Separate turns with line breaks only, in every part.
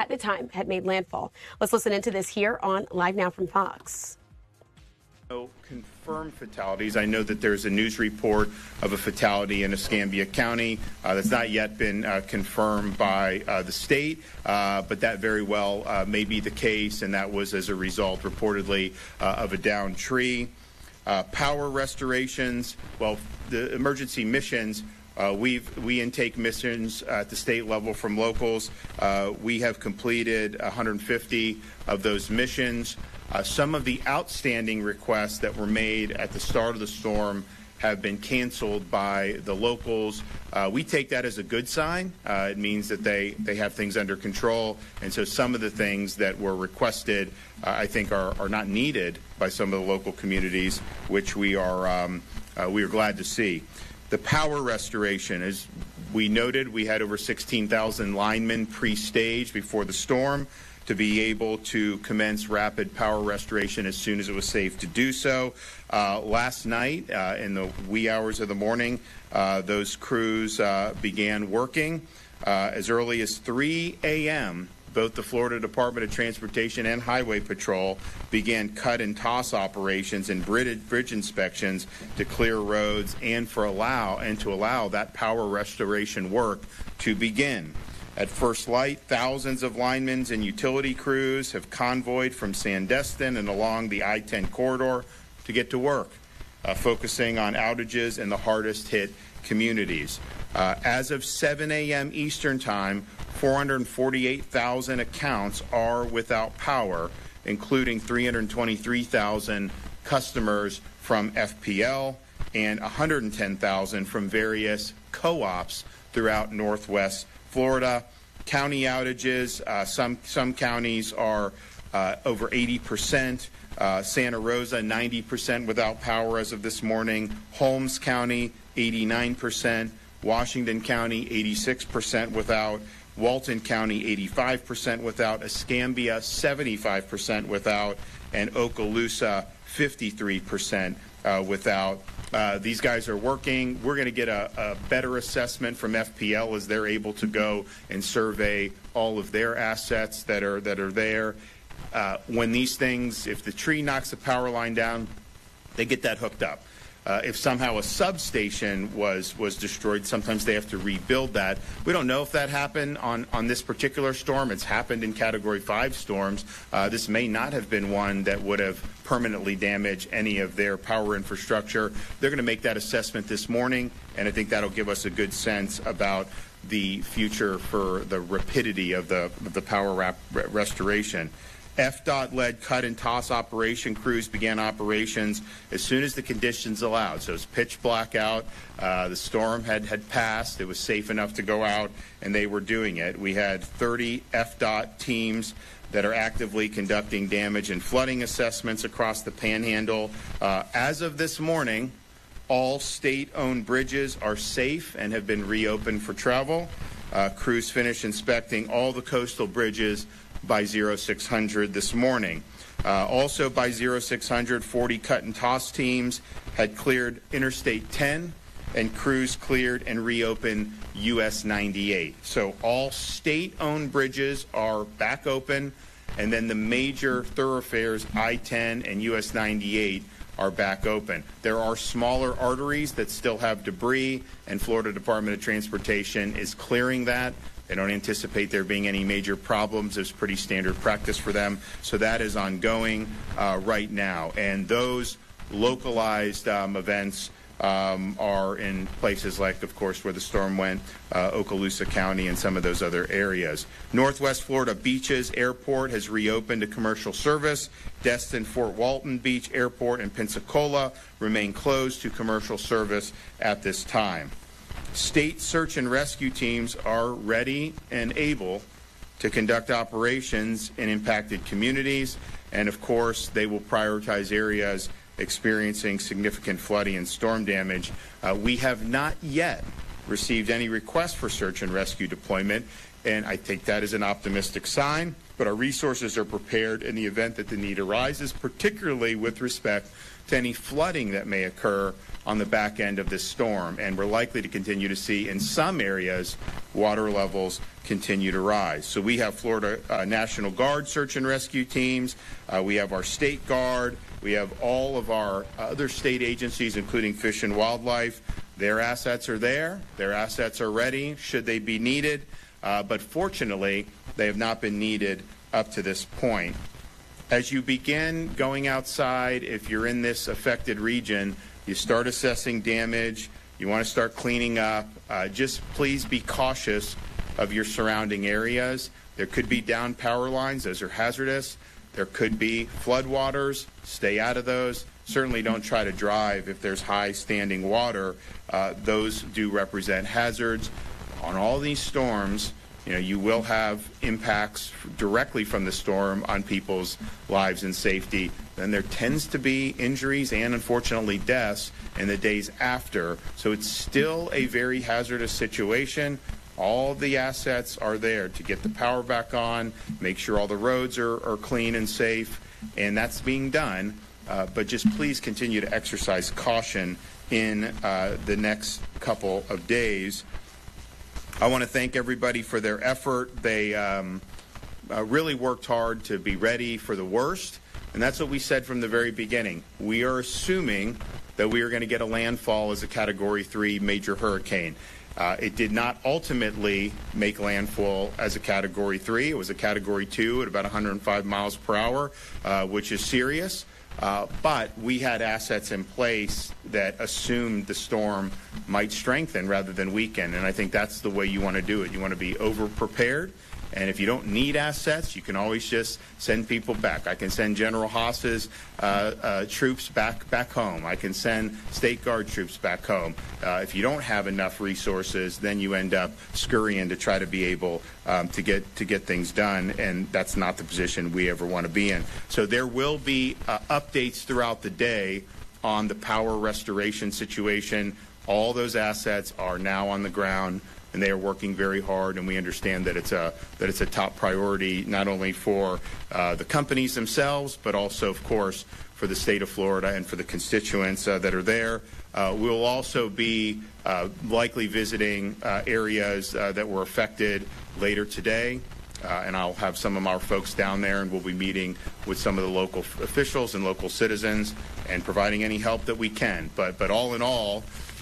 at the time had made landfall. Let's listen into this here on Live Now from Fox.
No confirmed fatalities. I know that there's a news report of a fatality in Escambia County that's not yet been confirmed by the state, but that very well may be the case, and that was as a result, reportedly, of a downed tree. Power restorations, well, the emergency missions, we intake missions at the state level from locals. We have completed 150 of those missions. Some of the outstanding requests that were made at the start of the storm have been canceled by the locals. We take that as a good sign. It means that they have things under control. And so some of the things that were requested, I think, are not needed by some of the local communities, which we are glad to see. The power restoration, as we noted, we had over 16,000 linemen pre-staged before the storm to be able to commence rapid power restoration as soon as it was safe to do so. Last night, in the wee hours of the morning, those crews began working. As early as 3 a.m., both the Florida Department of Transportation and Highway Patrol began cut and toss operations and bridge inspections to clear roads and to allow that power restoration work to begin. At first light, thousands of linemen and utility crews have convoyed from Sandestin and along the I-10 corridor to get to work, focusing on outages in the hardest hit communities. As of 7 a.m. Eastern Time, 448,000 accounts are without power, including 323,000 customers from FPL and 110,000 from various co-ops throughout Northwest Florida. County outages, some counties are over 80%. Santa Rosa, 90% without power as of this morning. Holmes County, 89%. Washington County, 86% without. Walton County, 85% without. Escambia, 75% without. And Okaloosa, 53% without. These guys are working. We're going to get a better assessment from FPL as they're able to go and survey all of their assets that are there. When these things, if the tree knocks the power line down, they get that hooked up. If somehow a substation was destroyed, sometimes they have to rebuild that. We don't know if that happened on this particular storm. It's happened in Category 5 storms. This may not have been one that would have permanently damaged any of their power infrastructure. They're going to make that assessment this morning, and I think that'll give us a good sense about the future for the rapidity of the power restoration. FDOT-led cut and toss operation crews began operations as soon as the conditions allowed. So it was pitch black out. The storm had passed. It was safe enough to go out, and they were doing it. We had 30 FDOT teams that are actively conducting damage and flooding assessments across the Panhandle. As of this morning, all state-owned bridges are safe and have been reopened for travel. Crews finished inspecting all the coastal bridges by 0600 this morning. Also by 0600, 40 cut and toss teams had cleared Interstate 10, and crews cleared and reopened US 98. So all state-owned bridges are back open, and then the major thoroughfares I-10 and US 98 are back open. There are smaller arteries that still have debris, and Florida Department of Transportation is clearing that. They don't anticipate there being any major problems. It's pretty standard practice for them. So that is ongoing right now. And those localized events are in places like, of course, where the storm went, Okaloosa County and some of those other areas. Northwest Florida Beaches Airport has reopened to commercial service. Destin Fort Walton Beach Airport and Pensacola remain closed to commercial service at this time. State search and rescue teams are ready and able to conduct operations in impacted communities, and of course they will prioritize areas experiencing significant flooding and storm damage. We have not yet received any requests for search and rescue deployment. and I take that as an optimistic sign. But our resources are prepared in the event that the need arises, particularly with respect to any flooding that may occur on the back end of this storm. And we're likely to continue to see in some areas water levels continue to rise. So we have Florida National Guard search and rescue teams. We have our State Guard. We have all of our other state agencies, including Fish and Wildlife. Their assets are there. Their assets are ready should they be needed. But fortunately, they have not been needed up to this point. As you begin going outside, if you're in this affected region, you start assessing damage, you want to start cleaning up, just please be cautious of your surrounding areas. There could be down power lines, those are hazardous. There could be floodwaters, stay out of those. Certainly don't try to drive if there's high standing water. Those do represent hazards. On all these storms, you will have impacts directly from the storm on people's lives and safety. Then there tends to be injuries and, unfortunately, deaths in the days after. So it's still a very hazardous situation. All the assets are there to get the power back on, make sure all the roads are clean and safe, and that's being done. But just please continue to exercise caution in the next couple of days. I want to thank everybody for their effort. They really worked hard to be ready for the worst, and that's what we said from the very beginning. We are assuming that we are going to get a landfall as a Category 3 major hurricane. It did not ultimately make landfall as a Category 3. It was a Category 2 at about 105 miles per hour, which is serious. But we had assets in place that assumed the storm might strengthen rather than weaken, and I think that's the way you want to do it. You want to be over-prepared, and if you don't need assets, you can always just send people back. I can send General Haas's troops back home. I can send State Guard troops back home. If you don't have enough resources, then you end up scurrying to try to be able to get things done, and that's not the position we ever want to be in. So there will be updates throughout the day on the power restoration situation. All those assets are now on the ground, and they are working very hard, and we understand that it's a top priority not only for the companies themselves, but also, of course, for the state of Florida and for the constituents that are there. We'll also be likely visiting areas that were affected later today, and I'll have some of our folks down there, and we'll be meeting with some of the local officials and local citizens and providing any help that we can. But all in all,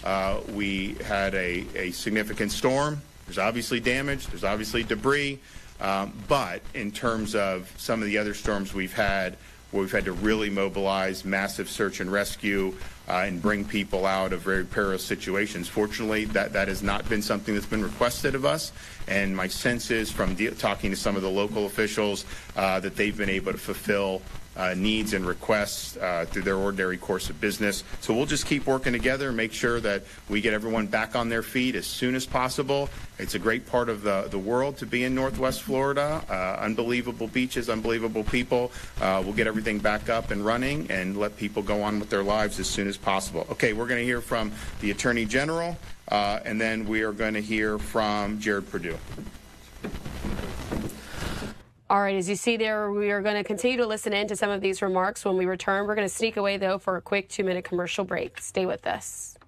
we had a significant storm. There's obviously damage. There's obviously debris. But in terms of some of the other storms we've had, where we've had to really mobilize massive search and rescue and bring people out of very perilous situations, fortunately, that has not been something that's been requested of us. And my sense is from talking to some of the local officials that they've been able to fulfill needs and requests through their ordinary course of business. So we'll just keep working together and make sure that we get everyone back on their feet as soon as possible. It's a great part of the world to be in Northwest Florida. Unbelievable beaches, unbelievable people. We'll get everything back up and running and let people go on with their lives as soon as possible. Okay, we're going to hear from the Attorney General, and then we are going to hear from Jared Perdue.
All right, as you see there, we are going to continue to listen in to some of these remarks. When we return, we're going to sneak away, though, for a quick 2-minute commercial break. Stay with us.